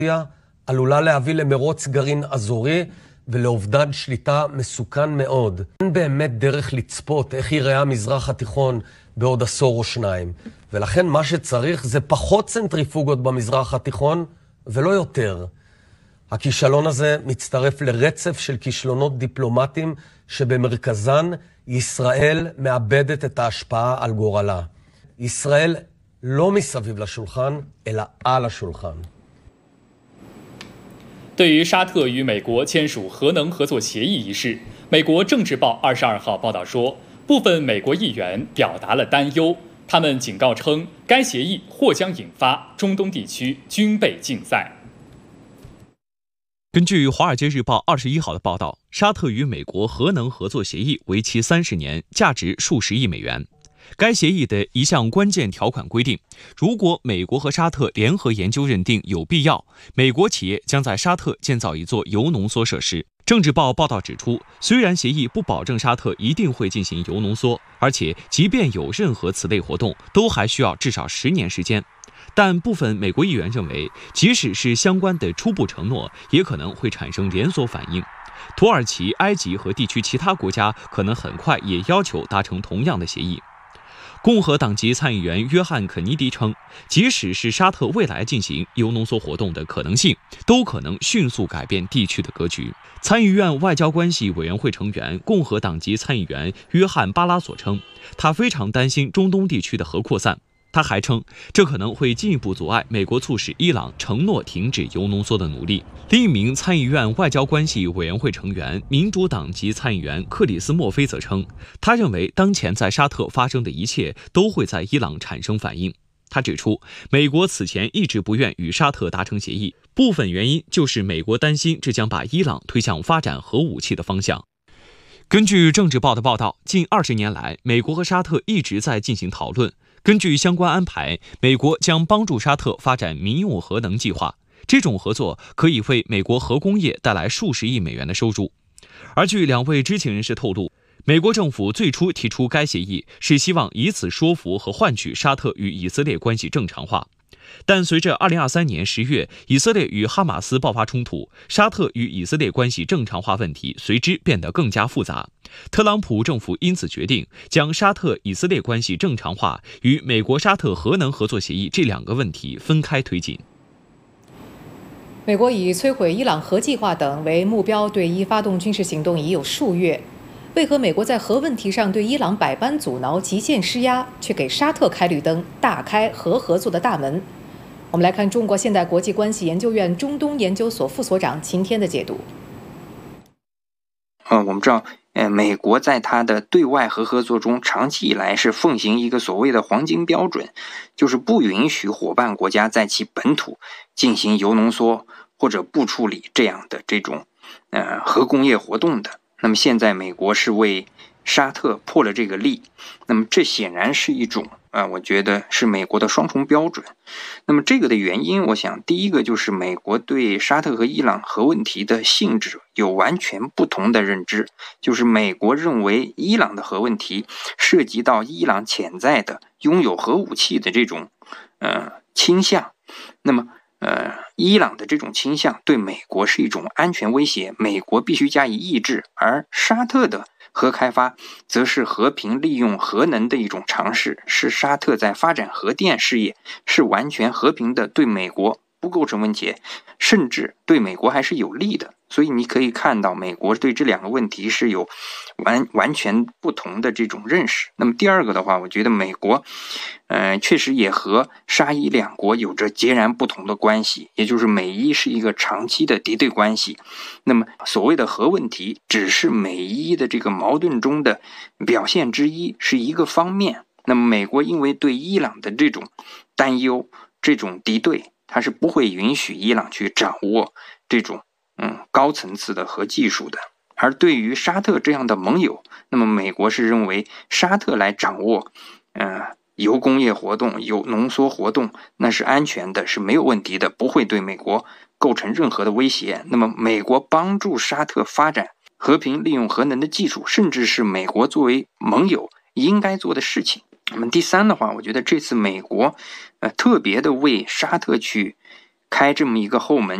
עלולה להביא למרוץ גרעין אזורי ולאובדן שליטה מסוכן מאוד. אין באמת דרך לצפות איך ייראה המזרח התיכון בעוד עשור או שניים. ולכן מה שצריך זה פחות צנטריפוגות במזרח התיכון ולא יותר. הכישלון הזה מצטרף לרצף של כישלונות דיפלומטיים שבמרכזן ישראל מאבדת את ההשפעה על גורלה. ישראל לא מסביב לשולחן, אלא על השולחן. 对于沙特与美国签署核能合作协议一事，美国政治报22号报道说，部分美国议员表达了担忧，他们警告称，该协议或将引发中东地区军备竞赛。 根据《华尔街日报》21号的报道，沙特与美国核能合作协议为期30年，价值数十亿美元。该协议的一项关键条款规定，如果美国和沙特联合研究认定有必要，美国企业将在沙特建造一座铀浓缩设施。政治报报道指出，虽然协议不保证沙特一定会进行铀浓缩，而且即便有任何此类活动，都还需要至少10年时间。但部分美国议员认为，即使是相关的初步承诺，也可能会产生连锁反应。土耳其、埃及和地区其他国家可能很快也要求达成同样的协议。共和党籍参议员约翰·肯尼迪称，即使是沙特未来进行铀浓缩活动的可能性，都可能迅速改变地区的格局。参议院外交关系委员会成员、共和党籍参议员约翰·巴拉索称，他非常担心中东地区的核扩散。他还称，这可能会进一步阻碍美国促使伊朗承诺停止铀浓缩的努力。另一名参议院外交关系委员会成员、民主党籍参议员克里斯·墨菲则称，他认为当前在沙特发生的一切都会在伊朗产生反应。他指出，美国此前一直不愿与沙特达成协议，部分原因就是美国担心这将把伊朗推向发展核武器的方向。根据政治报的报道，近20年来，美国和沙特一直在进行讨论。根据相关安排，美国将帮助沙特发展民用核能计划。这种合作可以为美国核工业带来数十亿美元的收入。而据2位知情人士透露，美国政府最初提出该协议是希望以此说服和换取沙特与以色列关系正常化。但随着2023年10月以色列与哈马斯爆发冲突，沙特与以色列关系正常化问题随之变得更加复杂。特朗普政府因此决定将沙特以色列关系正常化与美国沙特核能合作协议这2个问题分开推进。 美国以摧毁伊朗核计划等为目标对伊发动军事行动已有数月，为何美国在核问题上对伊朗百般阻挠、极限施压，却给沙特开绿灯，大开核合作的大门？我们来看中国现代国际关系研究院中东研究所副所长秦天的解读。 我们知道，美国在它的对外核合作中，长期以来是奉行一个所谓的黄金标准，就是不允许伙伴国家在其本土进行铀浓缩或者不处理这样的这种核工业活动的。那么现在美国是为沙特破了这个例，那么这显然是一种我觉得是美国的双重标准。那么这个的原因，我想第一个就是美国对沙特和伊朗核问题的性质有完全不同的认知，就是美国认为伊朗的核问题涉及到伊朗潜在的拥有核武器的这种倾向，那么伊朗的这种倾向对美国是一种安全威胁，美国必须加以抑制，而沙特的核开发则是和平利用核能的一种尝试，是沙特在发展核电事业是完全和平的，对美国不构成威胁，甚至对美国还是有利的。所以你可以看到美国对这2个问题是有完全不同的这种认识。那么第二个的话，我觉得美国确实也和沙伊2国有着截然不同的关系，也就是美伊是一个长期的敌对关系。那么所谓的核问题只是美伊的这个矛盾中的表现之一，是一个方面。那么美国因为对伊朗的这种担忧、这种敌对，它是不会允许伊朗去掌握这种高层次的核技术的。而对于沙特这样的盟友，那么美国是认为沙特来掌握铀工业活动、铀浓缩活动，那是安全的，是没有问题的，不会对美国构成任何的威胁。那么美国帮助沙特发展和平利用核能的技术，甚至是美国作为盟友应该做的事情。那么第三的话，我觉得这次美国特别的为沙特去开这么一个后门。